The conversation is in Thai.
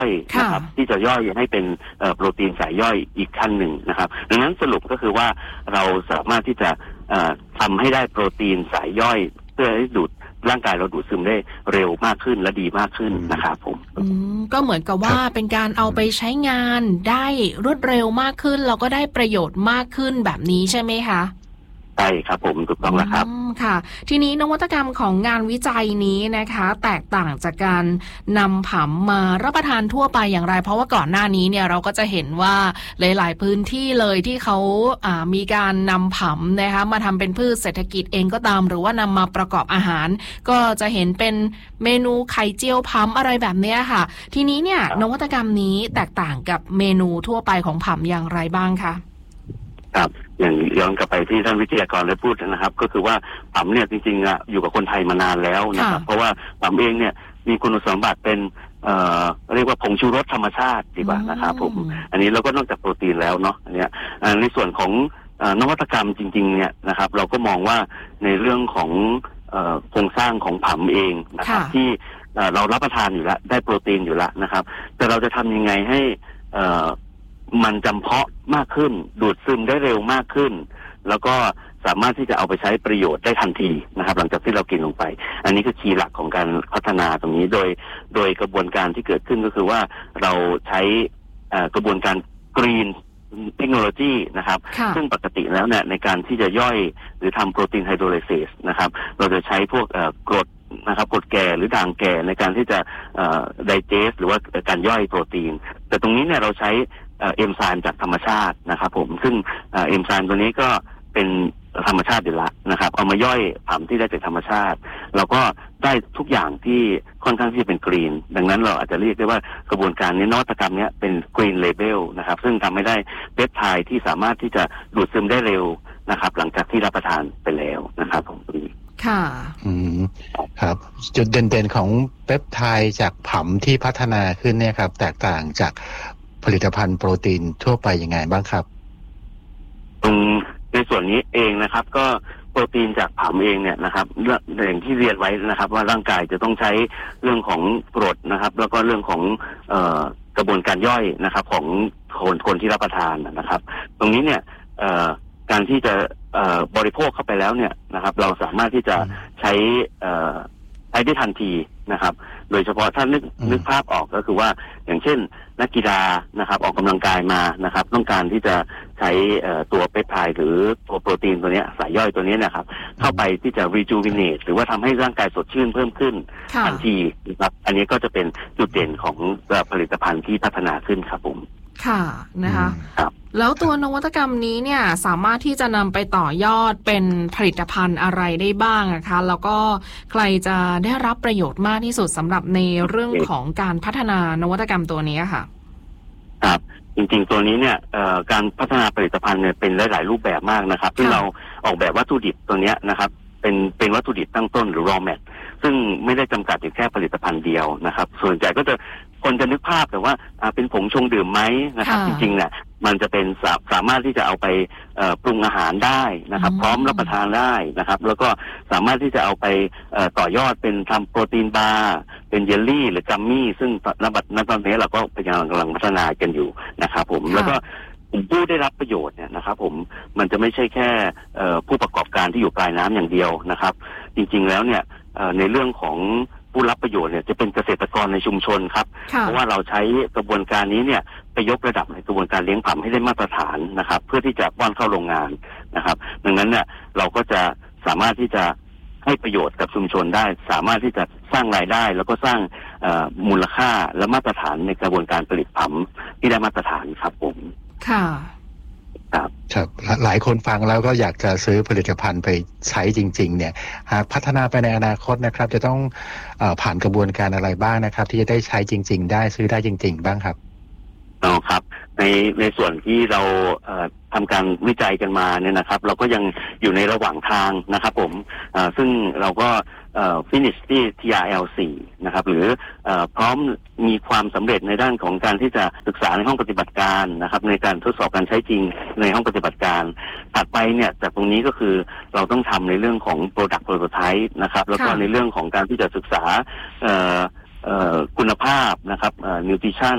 นะครับที่จะย่อยให้เป็นโปรตีนสายย่อยอีกขั้นหนึ่งนะครับดังนั้นสรุปก็คือว่าเราสามารถที่จะทำให้ได้โปรตีนสายย่อยเพื่อให้ดูดร่างกายเราดูดซึมได้เร็วมากขึ้นและดีมากขึ้นนะครับผมก็เหมือนกับว่าเป็นการเอาไปใช้งานได้รวดเร็วมากขึ้นแล้วก็ได้ประโยชน์มากขึ้นแบบนี้ใช่ไหมคะใช่ครับผมถูกต้องแล้วครับค่ะทีนี้นวัตกรรมของงานวิจัยนี้นะคะแตกต่างจากการนำผำมารับประทานทั่วไปอย่างไรเพราะว่าก่อนหน้านี้เนี่ยเราก็จะเห็นว่าหลายๆพื้นที่เลยที่เขามีการนำผำนะคะมาทำเป็นพืชเศรษฐกิจเองก็ตามหรือว่านำมาประกอบอาหารก็จะเห็นเป็นเมนูไข่เจียวผำอะไรแบบนี้ค่ะทีนี้เนี่ยนวัตกรรมนี้แตกต่างกับเมนูทั่วไปของผำอย่างไรบ้างคะครับอย่างย้อนกลับไปที่ท่านวิทยากรได้พูดนะครับก็คือว่าผำเนี่ยจริงๆอยู่กับคนไทยมานานแล้วนะครับเพราะว่าผำเองเนี่ยมีคุณสมบัติเป็นเรียกว่าผงชูรสธรรมชาติดีกว่านะครับผมอันนี้เราก็นอกจากโปรตีนแล้วเนาะอันเนี้ยในส่วนของนวัตกรรมจริงๆเนี่ยนะครับเราก็มองว่าในเรื่องของโครงสร้างของผำเองนะครับที่เรารับประทานอยู่แล้วได้โปรตีนอยู่แล้วนะครับแต่เราจะทำยังไงให้มันจำเพาะมากขึ้นดูดซึมได้เร็วมากขึ้นแล้วก็สามารถที่จะเอาไปใช้ประโยชน์ได้ทันทีนะครับหลังจากที่เรากินลงไปอันนี้คือคีย์หลักของการพัฒนาตรงนี้โดยกระบวนการที่เกิดขึ้นก็คือว่าเราใช้กระบวนการกรีนเทคโนโลยีนะครับซึ่งปกติแล้วเนี่ยในการที่จะย่อยหรือทำโปรตีนไฮโดรไลเซสนะครับเราจะใช้พวกกรดนะครับกรดแก่หรือด่างแก่ในการที่จะไดเจสหรือว่าการย่อยโปรตีนแต่ตรงนี้เนี่ยเราใช้เอนไซม์จากธรรมชาตินะครับผมซึ่งเอนไซม์ตัวนี้ก็เป็นธรรมชาติอยู่ละนะครับเอามาย่อยผำที่ได้จากธรรมชาติเราก็ได้ทุกอย่างที่ค่อนข้างที่จะเป็นกรีนดังนั้นเราอาจจะเรียกได้ว่ากระบวนการนี้นวัตกรรมนี้เป็นกรีนเลเบลนะครับซึ่งทำให้ได้เปปไทด์ที่สามารถที่จะดูดซึมได้เร็วนะครับหลังจากที่รับประทานไปแล้วนะครับผมค่ะครับจุดเด่นๆของเปปไทด์จากผำที่พัฒนาขึ้นเนี่ยครับแตกต่างจากผลิตภัณฑ์โปรตีนทั่วไปยังไงบ้างครับในส่วนนี้เองนะครับก็โปรตีนจากผำเองเนี่ยนะครับอย่างที่เรียนไว้นะครับว่าร่างกายจะต้องใช้เรื่องของกรดนะครับแล้วก็เรื่องของกระบวนการย่อยนะครับของคนที่รับประทานนะครับตรงนี้เนี่ยการที่จะบริโภคเข้าไปแล้วเนี่ยนะครับเราสามารถที่จะใช้ได้ทันทีนะครับโดยเฉพาะถ้านึกภาพออกก็คือว่าอย่างเช่นนักกีฬานะครับออกกำลังกายมานะครับต้องการที่จะใช้ตัวเปปไทด์หรือตัวโปรตีนตัวนี้สายย่อยตัวนี้นะครับเข้าไปที่จะ rejuvenate หรือว่าทำให้ร่างกายสดชื่นเพิ่มขึ้นทันทีนะครับอันนี้ก็จะเป็นจุดเด่นของผลิตภัณฑ์ที่พัฒนาขึ้นครับผมค่ะนะคะแล้วตัวนวัตกรรมนี้เนี่ยสามารถที่จะนำไปต่อยอดเป็นผลิตภัณฑ์อะไรได้บ้างนะคะแล้วก็ใครจะได้รับประโยชน์มากที่สุดสำหรับในเรื่องของการพัฒนานวัตกรรมตัวนี้ค่ะครับจริงๆตัวนี้เนี่ยการพัฒนาผลิตภัณฑ์เนี่ยเป็นหลายๆรูปแบบมากนะครับที่เราออกแบบวัตถุดิบตัวนี้นะครับเป็นวัตถุดิบตั้งต้นหรือ raw mat ซึ่งไม่ได้จำกัดอยู่แค่ผลิตภัณฑ์เดียวนะครับส่วนใหญ่ก็จะคนจะนึกภาพแต่ว่าเป็นผงชงดื่มไหมนะครับจริงๆเนี่ยมันจะเป็นสามารถที่จะเอาไปปรุงอาหารได้นะครับพร้อมรับประทานได้นะครับแล้วก็สามารถที่จะเอาไปต่อยอดเป็นทำโปรตีนบาร์เป็นเยลลี่หรือกัมมี่ซึ่งณตอนนี้เราก็พยายามกำลังพัฒนากันอยู่นะครับผมแล้วก็ผู้ได้รับประโยชน์เนี่ยนะครับผมมันจะไม่ใช่แค่ผู้ประกอบการที่อยู่ปลายน้ำอย่างเดียวนะครับจริงๆแล้วเนี่ยในเรื่องของผู้รับประโยชน์เนี่ยจะเป็นเกษตรกรในชุมชนครับเพราะว่าเราใช้กระบวนการนี้เนี่ยไปยกระดับในกระบวนการเลี้ยงผำให้ได้มาตรฐานนะครับเพื่อที่จะป้อนเข้าโรงงานนะครับดังนั้นเนี่ยเราก็จะสามารถที่จะให้ประโยชน์กับชุมชนได้สามารถที่จะสร้างรายได้แล้วก็สร้างมูลค่าและมาตรฐานในกระบวนการผลิตผำที่ได้มาตรฐานครับผมค่ะครับหลายคนฟังแล้วก็อยากจะซื้อผลิตภัณฑ์ไปใช้จริงๆเนี่ยหากพัฒนาไปในอนาคตนะครับจะต้องผ่านกระบวนการอะไรบ้างนะครับที่จะได้ใช้จริงๆได้ซื้อได้จริงๆบ้างครับครับในส่วนที่เราทำการวิจัยกันมาเนี่ยนะครับเราก็ยังอยู่ในระหว่างทางนะครับผมซึ่งเราก็finish ที่ TRL4 นะครับหรือพร้อมมีความสำเร็จในด้านของการที่จะศึกษาในห้องปฏิบัติการนะครับในการทดสอบการใช้จริงในห้องปฏิบัติการถัดไปเนี่ยจากตรงนี้ก็คือเราต้องทำในเรื่องของ product prototype นะครับแล้วก็ในเรื่องของการที่จะศึกษาคุณภาพนะครับnutrition